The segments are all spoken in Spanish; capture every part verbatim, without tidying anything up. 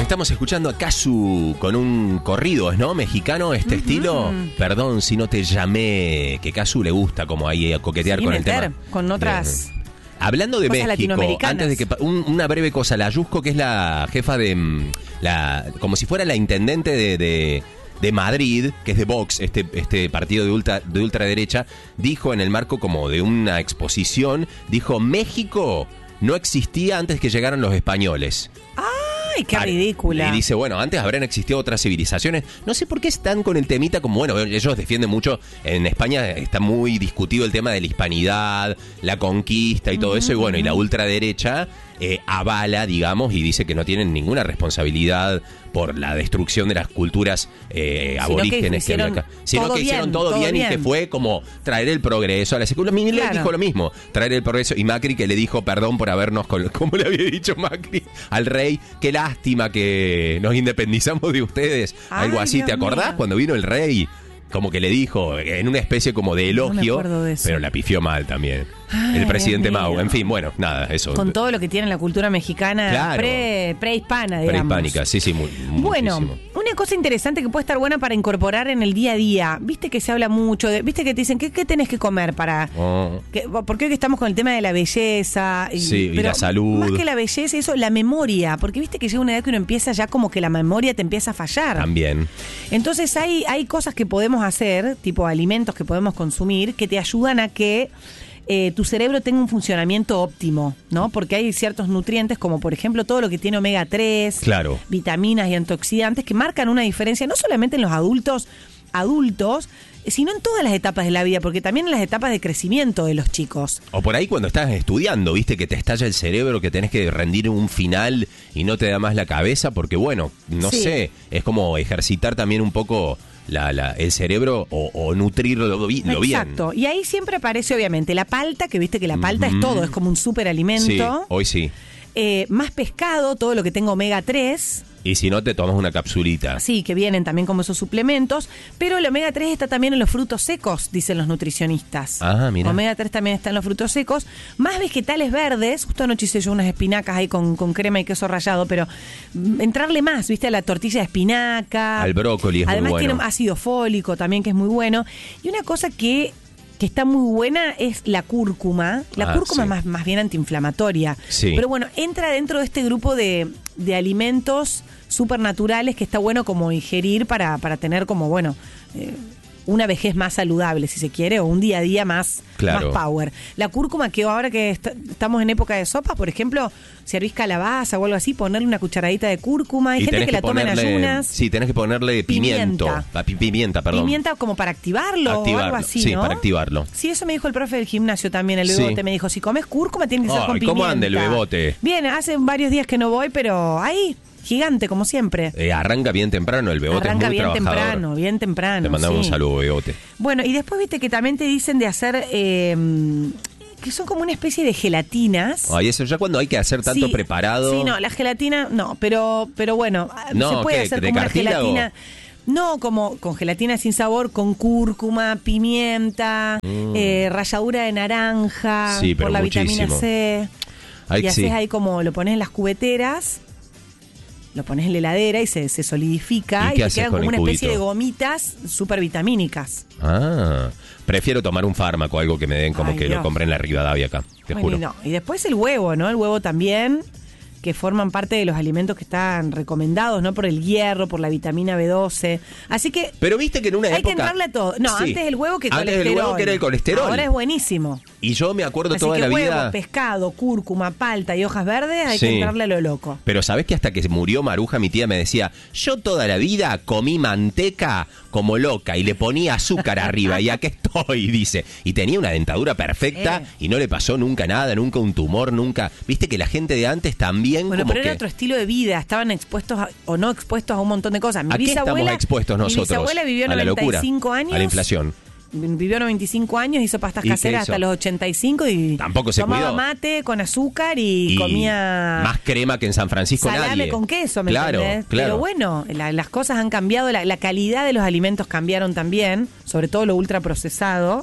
Estamos escuchando a Casu con un corrido, ¿no? Mexicano, este uh-huh. estilo. Perdón si no te llamé, que Casu le gusta como ahí a coquetear sí, con el tema. Con otras... De, hablando de México, antes de que un, una breve cosa, la Yusco, que es la jefa de la, como si fuera la intendente de, de, de Madrid, que es de Vox, este, este partido de ultra, de ultraderecha, dijo en el marco como de una exposición, dijo: México no existía antes que llegaran los españoles. ¡Ay, qué ridícula! Y dice, bueno, antes habrán existido otras civilizaciones. No sé por qué están con el temita como, bueno, ellos defienden mucho. En España está muy discutido el tema de la hispanidad, la conquista y todo uh-huh, eso. Y bueno, uh-huh. y la ultraderecha eh, avala, digamos, y dice que no tienen ninguna responsabilidad por la destrucción de las culturas eh, aborígenes que, que había acá. Sino que hicieron todo, todo bien, bien y que fue como traer el progreso a la secuela. Milei claro. dijo lo mismo, traer el progreso. Y Macri, que le dijo perdón por habernos, como le había dicho Macri al rey, qué lástima que nos independizamos de ustedes. Ay, algo así, Dios ¿te acordás? Mío. Cuando vino el rey, como que le dijo en una especie como de elogio, no de pero la pifió mal también. Ay, el presidente Mau, en fin, bueno, nada, eso. Con todo lo que tiene la cultura mexicana claro. pre, prehispana, digamos. Prehispánica, sí, sí, muy, bueno, muchísimo. Una cosa interesante que puede estar buena para incorporar en el día a día. Viste que se habla mucho, de, viste que te dicen, ¿qué, qué tenés que comer para...? Oh. Que, porque hoy estamos con el tema de la belleza. Y, sí, y la salud. Más que la belleza, eso, la memoria. Porque viste que llega una edad que uno empieza ya como que la memoria te empieza a fallar. También. Entonces hay, hay cosas que podemos hacer, tipo alimentos que podemos consumir, que te ayudan a que Eh, tu cerebro tenga un funcionamiento óptimo, ¿no? Porque hay ciertos nutrientes, como por ejemplo todo lo que tiene omega tres, claro. vitaminas y antioxidantes, que marcan una diferencia no solamente en los adultos, adultos, sino en todas las etapas de la vida, porque también en las etapas de crecimiento de los chicos. O por ahí cuando estás estudiando, viste, que te estalla el cerebro, que tenés que rendir un final y no te da más la cabeza, porque bueno, no sí. sé, es como ejercitar también un poco... La, la, el cerebro o, o nutrirlo lo, lo bien. Exacto. Y ahí siempre aparece obviamente la palta, que viste que la palta mm-hmm. es todo, es como un superalimento. Sí, hoy sí. Eh, más pescado, todo lo que tenga omega tres. Y si no, te tomas una capsulita. Sí, que vienen también como esos suplementos. Pero el omega tres está también en los frutos secos, dicen los nutricionistas. Ah, mira. Omega tres también está en los frutos secos. Más vegetales verdes. Justo anoche hice yo unas espinacas ahí con, con crema y queso rallado, pero entrarle más, ¿viste? A la tortilla de espinaca. Al brócoli es Además muy bueno. Tiene ácido fólico también, que es muy bueno. Y una cosa que... que está muy buena es la cúrcuma. La ah, cúrcuma sí. es más, más bien antiinflamatoria. Sí. Pero bueno, entra dentro de este grupo de, de alimentos supernaturales que está bueno como ingerir para, para tener como, bueno... Eh, una vejez más saludable, si se quiere, o un día a día más, claro. más power. La cúrcuma, que ahora que est- estamos en época de sopas, por ejemplo, servís calabaza o algo así, ponerle una cucharadita de cúrcuma. Hay y gente que, que la toma en ayunas. Sí, tenés que ponerle pimiento. Pimienta, P- pimienta perdón. Pimienta como para activarlo, activarlo o algo así, sí, ¿no? para activarlo. Sí, eso me dijo el profe del gimnasio también, el bebote. Sí. Me dijo, si comes cúrcuma tiene que ser oh, con pimienta. ¿Cómo anda el bebote? Bien, hace varios días que no voy, pero ahí... gigante, como siempre. Eh, arranca bien temprano, el bebote arranca es muy bien trabajador. temprano, bien temprano. Te mandamos sí. un saludo, bebote. Bueno, y después viste que también te dicen de hacer... Eh, que son como una especie de gelatinas. Ay, eso ya cuando hay que hacer tanto sí, preparado. Sí, no, la gelatina, no, pero, pero bueno, no, se puede ¿qué? hacer ¿De como una gelatina... O? No, como con gelatina sin sabor, con cúrcuma, pimienta, mm. eh, ralladura de naranja, sí, pero por la muchísimo. vitamina C. Ay, y haces sí. ahí como, lo pones en las cubeteras, lo pones en la heladera y se, se solidifica y, y te quedan como una especie de gomitas súper vitamínicas. Ah, prefiero tomar un fármaco, algo que me den como Ay, que Dios. Lo compré en la Rivadavia acá, te bueno, juro. Y, no. y después el huevo, ¿no? El huevo también, que forman parte de los alimentos que están recomendados, ¿no? Por el hierro, por la vitamina B doce. Así que... Pero viste que en una hay época... Hay que entrarle a todo. No, sí. antes el huevo que antes colesterol. Antes el huevo que era el colesterol. Ahora es buenísimo. Y yo me acuerdo Así toda que la huevo, vida... pescado, cúrcuma, palta y hojas verdes, hay sí. que entrarle a lo loco. Pero ¿sabés que hasta que murió Maruja, mi tía me decía, yo toda la vida comí manteca como loca y le ponía azúcar arriba y aquí estoy, dice. Y tenía una dentadura perfecta eh. y no le pasó nunca nada, nunca un tumor, nunca... Viste que la gente de antes también bueno, como pero que... era otro estilo de vida, estaban expuestos a, o no expuestos a un montón de cosas. Mi ¿A qué bisabuela, estamos expuestos nosotros? Mi bisabuela vivió a la noventa y cinco locura, años. a la inflación. Vivió noventa y cinco años, hizo pastas caseras hasta los ochenta y cinco y tampoco se tomaba cuidó. Mate con azúcar y, y comía más crema que en San Francisco salame nadie. con queso, ¿me claro, entendés? Claro. Pero bueno, la, las cosas han cambiado, la, la calidad de los alimentos cambiaron también, sobre todo lo ultraprocesado.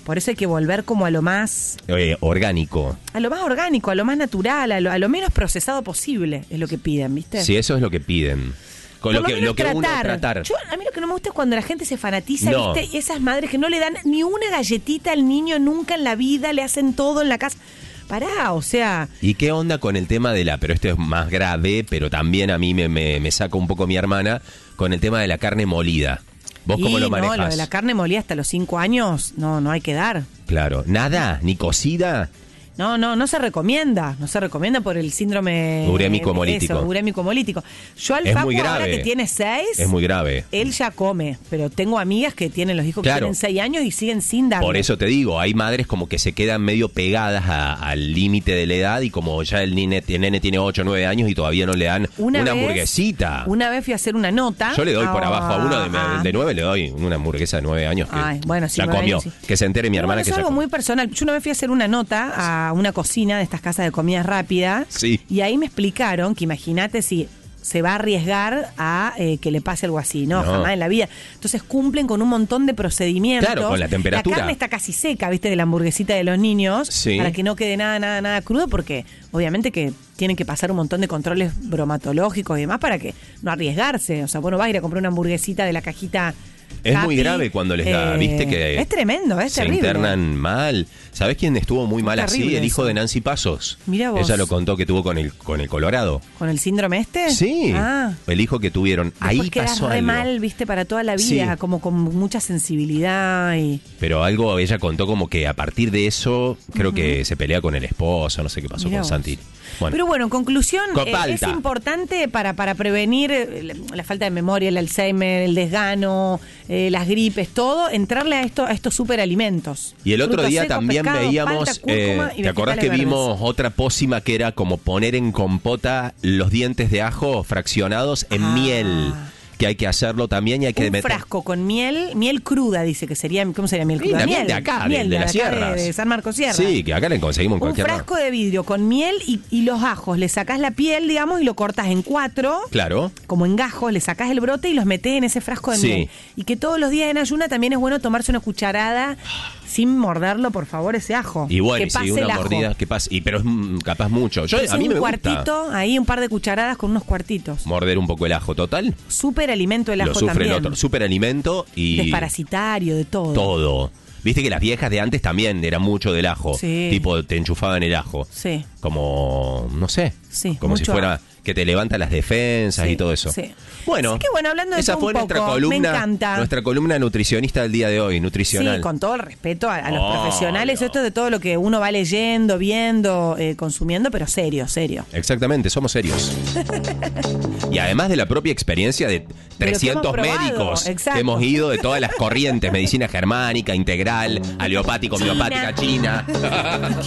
Por eso hay que volver como a lo más... Eh, orgánico. A lo más orgánico, a lo más natural, a lo, a lo menos procesado posible, es lo que piden, ¿viste? Sí, eso es lo que piden. Con Por lo que, menos lo que uno tratar. Yo, a mí lo que no me gusta es cuando la gente se fanatiza, No. ¿viste? Y esas madres que no le dan ni una galletita al niño nunca en la vida, le hacen todo en la casa. Pará, o sea... ¿Y qué onda con el tema de la... Pero esto es más grave, pero también a mí me, me, me saca un poco mi hermana, con el tema de la carne molida. ¿Vos cómo y lo manejás? No, lo de la carne molida hasta los cinco años, no, no hay que dar. Claro. ¿Nada? ¿Ni cocida? No, no, no se recomienda. No se recomienda por el síndrome... Urémico eh, hemolítico. Eso, urémico hemolítico. Yo al Es Facu muy ahora grave. que tiene seis... Es muy grave. Él ya come, pero tengo amigas que tienen los hijos Claro. que tienen seis años y siguen sin darle. Por eso te digo, hay madres como que se quedan medio pegadas a- al límite de la edad y como ya el nene, el nene tiene ocho o nueve años y todavía no le dan una, vez- hamburguesita. Una vez fui a hacer una nota. Yo le doy por a- abajo a uno de, a- de nueve, le doy una hamburguesa de nueve años que Ay, bueno, sí, ya nueve comió. años, sí. Que se entere mi Pero hermana bueno, que es ya algo comió. muy personal. Yo una vez fui a hacer una nota a una cocina de estas casas de comida rápida. Sí. Y ahí me explicaron que imagínate si se va a arriesgar a eh, que le pase algo así, ¿no? No. Jamás en la vida. Entonces cumplen con un montón de procedimientos. Claro, con la temperatura. La carne está casi seca, ¿viste? De la hamburguesita de los niños. Sí. Para que no quede nada, nada, nada crudo, porque obviamente que tienen que pasar un montón de controles bromatológicos y demás para que no arriesgarse. O sea, bueno, vas a ir a comprar una hamburguesita de la cajita. Es muy Capi, grave cuando les da, eh, viste que es tremendo, es se terrible. internan mal. ¿Sabés quién estuvo muy Es mal así? terrible El hijo eso. de Nancy Pasos. Mirá vos. Ella lo contó que tuvo con el con el Colorado. ¿Con el síndrome este? Sí. Ah. El hijo que tuvieron. Después Ahí quedás pasó re algo. mal, viste, para toda la vida, Sí. como con mucha sensibilidad y... Pero algo ella contó como que a partir de eso creo que se pelea con el esposo, no sé qué pasó Mirá con vos. Santi. Bueno, Pero bueno, en conclusión, eh, Copalta. es importante para, para prevenir eh, la, la falta de memoria, el Alzheimer, el desgano, eh, las gripes, todo, entrarle a, esto, a estos superalimentos. y el otro Frutos día secos, también pescado, veíamos, palta, cúrcuma eh, y ¿te vegetales acordás que verdes. vimos otra pócima que era como poner en compota los dientes de ajo fraccionados en Ah. miel? Que hay que hacerlo también y hay que Un meter... frasco con miel, miel cruda, dice que sería, ¿cómo sería miel Sí, cruda? la miel de acá, de- de las acá sierras. De, de San Marcos Sierra. Sí, que acá le conseguimos en Un cualquier lado. frasco de vidrio con miel y, y los ajos. Le sacás la piel, digamos, y lo cortás en cuatro, Claro. como en gajos, le sacás el brote y los metés en ese frasco de Sí. miel. Y que todos los días en ayuna también es bueno tomarse una cucharada sin morderlo, por favor, ese ajo. Y bueno, que y pase sí, el una ajo. mordida que pasa. Y, pero es mm, capaz mucho. Yo, Entonces, a mí un me cuartito, gusta ahí un par de cucharadas con unos cuartitos. morder un poco el ajo total. Súper alimento el Lo ajo sufre también. el otro. Superalimento y Desparasitario, de todo. todo. Viste que las viejas de antes también era mucho del ajo. Sí. Tipo, te enchufaban el ajo. Sí. Como, no sé. Sí, como si mucho fuera ajo. que te levanta las defensas Sí, y todo eso. sí. Bueno, Así que bueno, hablando de esa todo fue un nuestra poco, me columna. encanta. Nuestra columna nutricionista del día de hoy, nutricional. Sí, con todo el respeto a, a los Obvio. profesionales, esto de todo lo que uno va leyendo, viendo, eh, consumiendo, pero serio, serio. Exactamente, somos serios. Y además de la propia experiencia de trescientos probado, médicos exacto. que hemos ido de todas las corrientes, medicina germánica, integral, aleopático, China. homeopática, china.